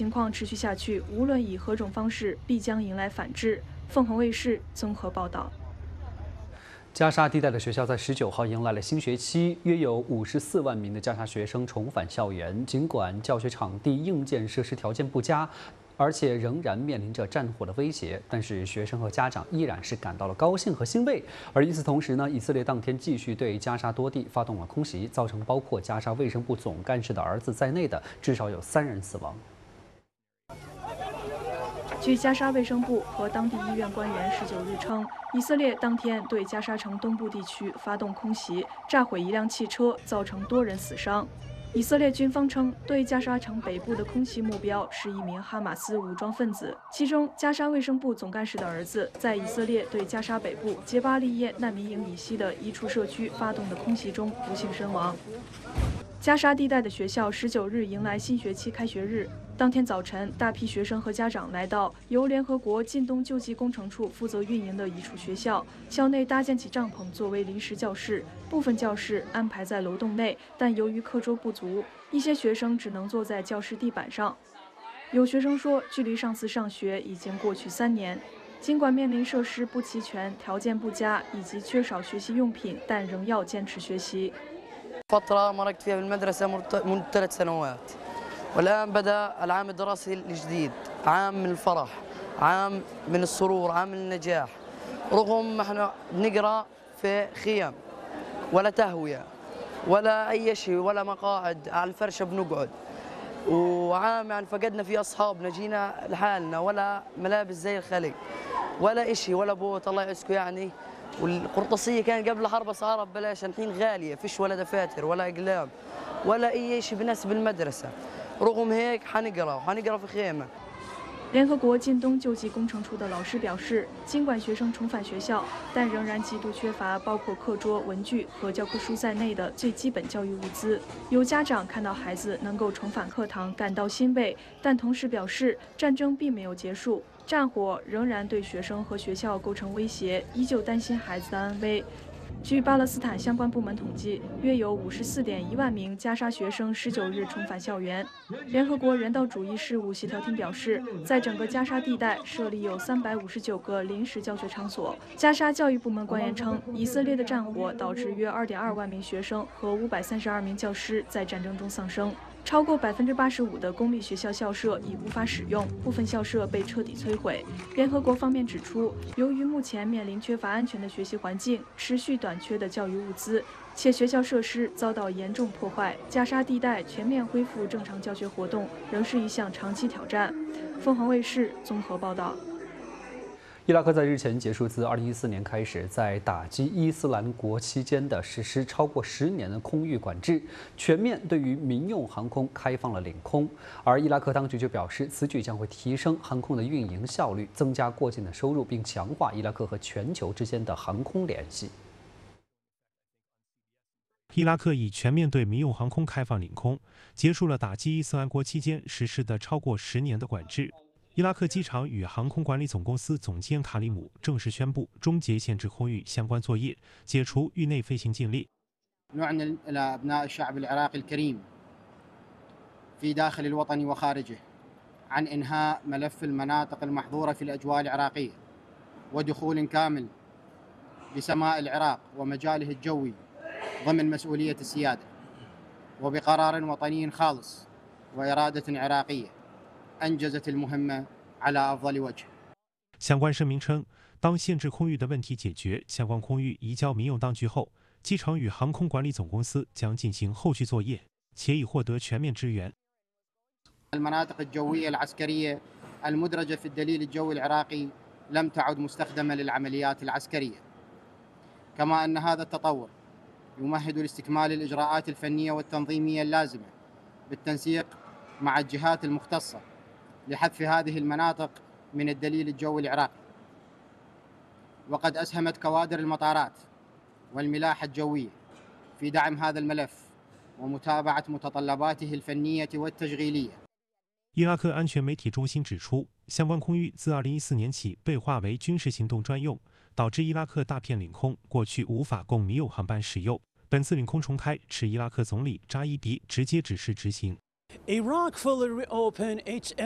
情况持续下去，无论以何种方式，必将迎来反制。凤凰卫视综合报道。 加沙地带的学校在19号迎来了新学期，约有54万名的加沙学生重返校园。尽管教学场地、硬件设施条件不佳，而且仍然面临着战火的威胁，但是学生和家长依然是感到了高兴和欣慰。而与此同时呢，以色列当天继续对加沙多地发动了空袭，造成包括加沙卫生部总干事的儿子在内的至少有3人死亡。 据加沙卫生部和当地医院官员19日称，以色列当天对加沙城东部地区发动空袭，炸毁一辆汽车，造成多人死伤。以色列军方称，对加沙城北部的空袭目标是一名哈马斯武装分子，其中加沙卫生部总干事的儿子在以色列对加沙北部杰巴利耶难民营以西的一处社区发动的空袭中不幸身亡。加沙地带的学校19日迎来新学期开学日。当天早晨，大批学生和家长来到由联合国近东救济工程处负责运营的一处学校，校内搭建起帐篷作为临时教室，部分教室安排在楼栋内，但由于课桌不足，一些学生只能坐在教室地板上。有学生说，距离上次上学已经过去3年。尽管面临设施不齐全、条件不佳以及缺少学习用品，但仍要坚持学习。 فترة مرقت فيها بالمدرسة منذ 3 سنوات والآن بدأ العام الدراسي الجديد، عام من الفرح، عام من السرور، عام من النجاح. رغم ما احنا بنقرا في خيم ولا تهوية ولا أي شيء ولا مقاعد على الفرشة بنقعد، وعام يعني فقدنا فيه أصحابنا، جينا لحالنا ولا ملابس زي الخلق ولا إشي ولا بوت الله يعزكم يعني. والقرطاسية كان قبل حرب أسعارها ببلاش، الحين غالية، فيش ولا دفاتر ولا أقلام ولا أي شيء بناسب المدرسة. رغم هيك حنقرا في خيمة。 联合国近东救济工程处的老师表示，尽管学生重返学校，但仍然极度缺乏包括课桌、文具和教科书在内的最基本教育物资。有家长看到孩子能够重返课堂感到欣慰，但同时表示，战争并没有结束，战火仍然对学生和学校构成威胁，依旧担心孩子的安危。据巴勒斯坦相关部门统计，约有54.1万名加沙学生19日重返校园。联合国人道主义事务协调厅表示，在整个加沙地带设立有359个临时教学场所。加沙教育部门官员称，以色列的战火导致约2.2万名学生和532名教师在战争中丧生。超过85%的公立学校校舍已无法使用，部分校舍被彻底摧毁。联合国方面指出，由于目前面临缺乏安全的学习环境、持续短缺的教育物资，且学校设施遭到严重破坏，加沙地带全面恢复正常教学活动仍是一项长期挑战。凤凰卫视综合报道。 伊拉克在日前结束自2014年开始在打击伊斯兰国期间的实施超过10年的空域管制，全面对于民用航空开放了领空。而伊拉克当局就表示，此举将会提升航空的运营效率，增加过境的收入，并强化伊拉克和全球之间的航空联系。 伊拉克已全面对民用航空开放领空，结束了打击伊斯兰国期间实施的超过10年的管制。伊拉克机场与航空管理总公司总监卡里姆正式宣布终结限制空域相关作业，解除域内飞行禁令。 نعلن إلى أبناء الشعب العراقي الكريم في داخل الوطن وخارجه عن إنهاء ملف المناطق المحظورة في الأجواء العراقية ودخول كامل بسماء العراق ومجاله الجوي ضمن مسؤولية السيادة وبقرار وطني خالص وإرادة عراقية أنجزت المهمة على أفضل وجه。 相关声明称，当限制空域的问题解决，相关空域移交民用当局后，机场与航空管理总公司将进行后续作业，且已获得全面支援。 المناطق الجوية العسكرية المدرجة في الدليل الجوي العراقي لم تعد مستخدمة للعمليات العسكرية، كما أن هذا التطور يمهد لاستكمال الإجراءات الفنية والتنظيمية اللازمة بالتنسيق مع الجهات المختصة لحذف هذه المناطق من الدليل الجوي العراقي. وقد أسهمت كوادر المطارات والملاحة الجوية في دعم هذا الملف ومتابعة متطلباته الفنية والتشغيلية。 伊拉克安全媒体中心指出，相关空域自2014年起被划为军事行动专用，导致伊拉克大片领空过去无法供民用航班使用。本次领空重开是伊拉克总理扎伊迪直接指示执行。 Iraq fully reopened its